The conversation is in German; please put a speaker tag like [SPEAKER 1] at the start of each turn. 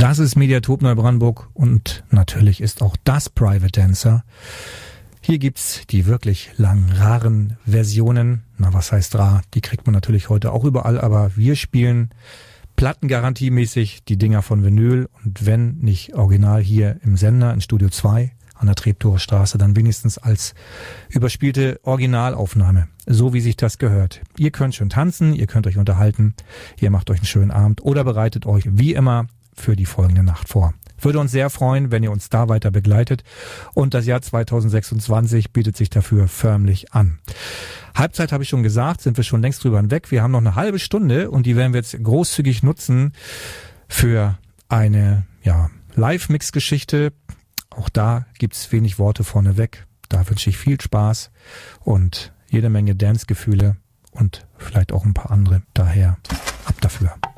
[SPEAKER 1] Das ist Mediatop Neubrandenburg und natürlich ist auch das Private Dancer. Hier gibt's die wirklich langen, raren Versionen. Na, was heißt rar? Die kriegt man natürlich heute auch überall, aber wir spielen plattengarantiemäßig die Dinger von Vinyl und wenn nicht original hier im Sender in Studio 2 an der Treptower Straße, dann wenigstens als überspielte Originalaufnahme, so wie sich das gehört. Ihr könnt schon tanzen, ihr könnt euch unterhalten, ihr macht euch einen schönen Abend oder bereitet euch wie immer für die folgende Nacht vor. Würde uns sehr freuen, wenn ihr uns da weiter begleitet und das Jahr 2026 bietet sich dafür förmlich an. Halbzeit habe ich schon gesagt, sind wir schon längst drüber hinweg. Wir haben noch eine halbe Stunde und die werden wir jetzt großzügig nutzen für eine Live-Mix-Geschichte. Auch da gibt's wenig Worte vorneweg. Da wünsche ich viel Spaß und jede Menge Dance-Gefühle und vielleicht auch ein paar andere. Daher ab dafür.